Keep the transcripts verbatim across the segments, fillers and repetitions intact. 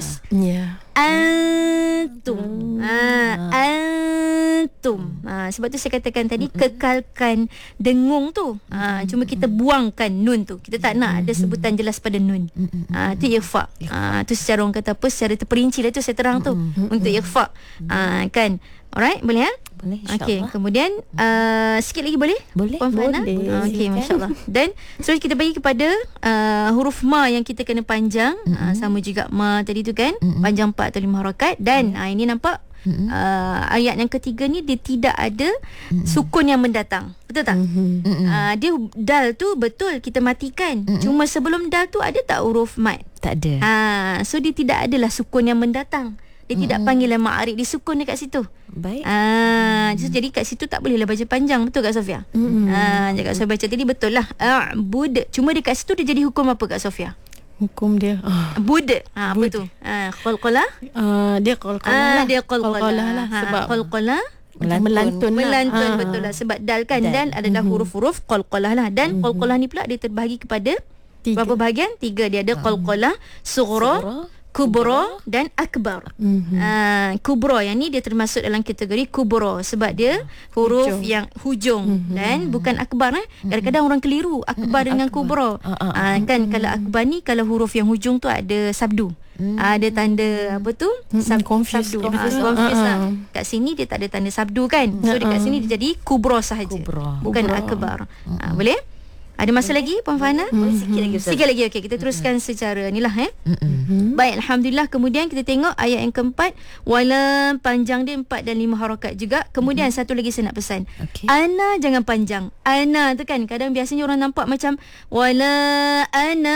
putus. Ya. Antum. Ah, antum. Ah, sebab tu saya katakan tadi, kekalkan dengung tu. Ah, cuma kita buangkan nun tu. Kita tak nak ada sebutan jelas pada nun. Ah, tu ikhfa. Ah, tu secara orang kata apa, secara terperinci lah tu saya terang tu untuk ikhfa. Ah, kan. Alright, boleh ya? Boleh, insyaAllah. Okey, kemudian uh, sikit lagi boleh? Boleh. Puan Fana? Boleh. Ah, Okey, masya-Allah. Dan so kita bagi kepada uh, huruf ma yang kita kena panjang, mm-hmm. uh, sama juga ma tadi tu kan, mm-hmm. panjang empat atau lima harakat dan mm-hmm. uh, ini nampak mm-hmm. uh, ayat yang ketiga ni dia tidak ada mm-hmm. sukun yang mendatang. Betul tak? Mm-hmm. Uh, dia dal tu betul kita matikan. Mm-hmm. Cuma sebelum dal tu ada tak huruf mat? Tak ada. Uh, so dia tidak adalah sukun yang mendatang. Dia mm-hmm. tidak panggil ma'arif, dia sukun dekat situ. Baik. Ah, mm-hmm. Jadi kat situ tak bolehlah baca panjang. Betul Kak Sofia? Mm-hmm. Ah, Kak Sofia baca tadi betul lah. A'bud. Cuma dekat situ dia jadi hukum apa Kak Sofia? Hukum dia. Ah. Bud. Ha, apa Bud. tu? Ah, qalqalah. Uh, dia qalqalah Ah, lah. dia qalqalah lah. Ha, Sebab qalqalah Melantun. melantun, melantun lah. betul lah sebab dal kan Dal. dal adalah huruf-huruf qalqalah lah dan Mm-hmm. qalqalah ni pula dia terbahagi kepada Tiga. berapa bahagian? Tiga. Dia ada qalqalah, sughra, Sughra, kubra dan akbar. Mhm. Uh, kubra yang ni dia termasuk dalam kategori kubra sebab dia huruf Hujung. yang hujung mm-hmm. dan bukan akbar eh. Kadang-kadang orang keliru akbar dengan kubra. Ah, ah, Uh, kan kalau akbar ni kalau huruf yang hujung tu ada sabdu. Mm. Uh, ada tanda apa tu? Mm-mm, confuse, sabdu. confuse. Ah, confuse Ah, lah. ah. Kat sini dia tak ada tanda sabdu kan. So dekat sini dia jadi kubra sahaja. Kubra. Bukan Kubra. akbar. Uh, boleh? Ada masa lagi Puan Fana? Boleh sikit lagi Ustaz. Sikit lagi. Okey, kita teruskan secara ni lah eh. Mm-mm. Baik, alhamdulillah. Kemudian kita tengok ayat yang keempat, wala panjang dia empat dan lima harakat juga. Kemudian mm-hmm. satu lagi saya nak pesan. Okey. Ana jangan panjang. Ana tu kan kadang biasanya orang nampak macam wala ana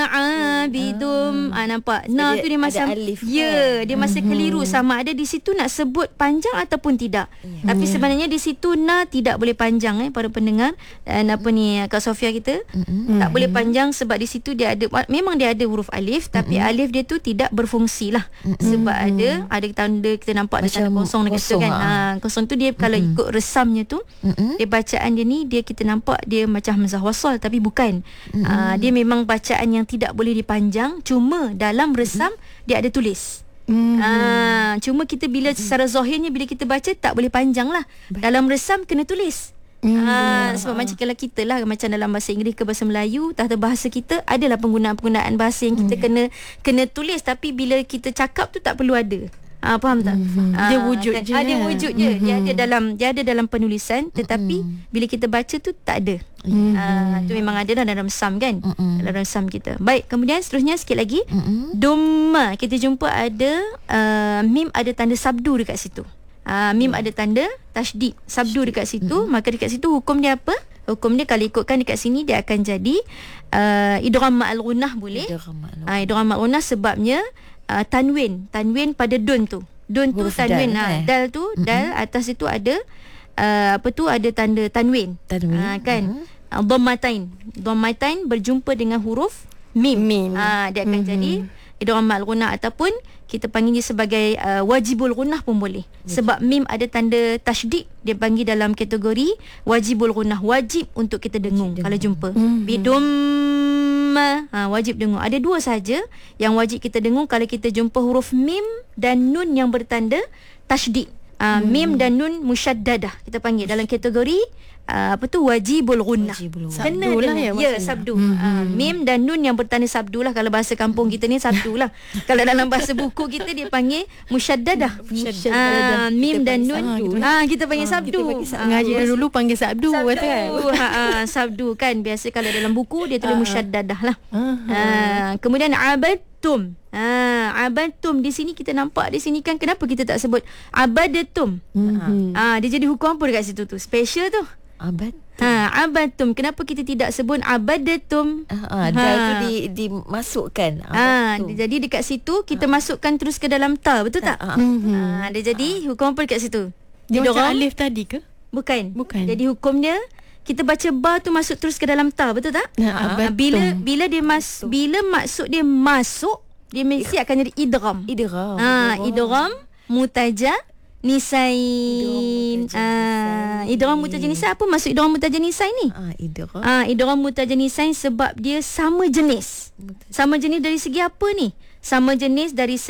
abidum. Ah, nampak. Na Dia tu dia ada macam alif ya, kan? dia masih keliru sama ada di situ nak sebut panjang ataupun tidak. Ya. Tapi sebenarnya di situ na tidak boleh panjang eh para pendengar. Dan apa ni Kak Sofia kita Mm-mm. tak boleh panjang sebab di situ dia ada memang dia ada huruf alif tapi Mm-mm. alif dia tu tidak berfungsi lah. Mm-mm. Sebab ada ada tanda kita nampak ada Macam tanda kosong dekat situ kosong, kan. ah. Ha, kosong tu dia kalau Mm-mm. ikut resamnya tu Mm-mm. dia bacaan dia ni dia kita nampak dia macam hamzah wasal tapi bukan. Uh, dia memang bacaan yang tidak boleh dipanjang cuma dalam resam dia ada tulis. Mm. Ah, cuma kita bila secara zahirnya bila kita baca tak boleh panjang lah. Dalam resam kena tulis. Mm. Ah, sebab macam kalau kita lah macam dalam bahasa Inggeris ke bahasa Melayu, tata bahasa kita adalah penggunaan-penggunaan bahasa yang kita kena kena tulis tapi bila kita cakap tu tak perlu ada. Ah, faham tak? Mm-hmm. Dia wujud kan? je. Ah, dia wujud je. Mm-hmm. Dia ada dalam dia ada dalam penulisan tetapi Mm-hmm. bila kita baca tu tak ada. Mm-hmm. Ah, tu memang ada dalam sam kan? Mm-mm. Dalam sam kita. Baik, kemudian seterusnya sikit lagi. Mm-mm. Dhamma kita jumpa ada uh, mim ada tanda sabdu dekat situ. Uh, mim ada tanda tasydid sabdu dekat situ, maka dekat situ hukum dia apa? Hukum dia kalau ikutkan dekat sini dia akan jadi uh, idgham ma'al ghunnah boleh. Idgham ma'al Ah uh, idgham ma'al ghunnah sebabnya uh, tanwin, tanwin pada dun tu. Dun tu Huruf tanwin dal, ah eh? dal tu dal atas itu ada uh, apa tu ada tanda tanwin. Tanwin. Ah kan? Uh, dhammatain. Dhammatain berjumpa dengan huruf mim. Mim. Ah dia akan jadi idgham ma'al ghunnah ataupun kita panggil dia sebagai uh, wajibul ghunnah pun boleh. Sebab mim ada tanda tasydid, dia panggil dalam kategori wajibul ghunnah, wajib untuk kita dengung kalau jumpa. Mhm. Bidum ha, wajib dengung. Ada dua saja yang wajib kita dengung kalau kita jumpa huruf mim dan nun yang bertanda tasydid. Uh, mim dan nun musyaddadah kita panggil dalam kategori uh, apa tu wajibul ghunnah. Wajibul ghunnah. Kena Sabdu lah dengung. ya Ya, maksudnya. sabdu. Uh, mim dan nun yang bertanda sabdu lah kalau bahasa kampung kita ni sabdu lah. Kalau dalam bahasa buku kita dia panggil musyaddadah. Ah, mim dan nun. sabdu. Ah, kita panggil sabdu. Ah, Ngaji biasa- dulu panggil sabdu, Sabdu kata kan. ha, ha, sabdu kan biasa kalau dalam buku dia tulis musyaddadah lah. Ah. Ha, kemudian abadtum. Ha, abadtum di sini kita nampak di sini kan kenapa kita tak sebut abadatum? Mhm. Ah, dia jadi hukum apa dekat situ tu? Special tu. Abad. Ha, abadtum. Kenapa kita tidak sebut abadatum? Ah, ah, dal tu di dimasukkan. Ah, tu. dia jadi dekat situ kita masukkan terus ke dalam ta, betul tak? Ah, ah. Mhm. Ah, dia jadi hukum apa dekat situ? Dia macam Idgham? alif tadi ke? Bukan. Bukan. Jadi hukum dia kita baca ba tu masuk terus ke dalam ta, betul tak? Nah, Ah, abatum. bila bila dia mas bila maksud dia masuk, dia mesti akan jadi idgham. Idgham. Ah, idgham mutaja nisain. Ah, idgham mutaja nisain apa maksud idgham mutaja nisain ni? Ah, idgham. Ah, idgham mutaja nisain sebab dia sama jenis. Sama jenis dari segi apa ni? Sama jenis dari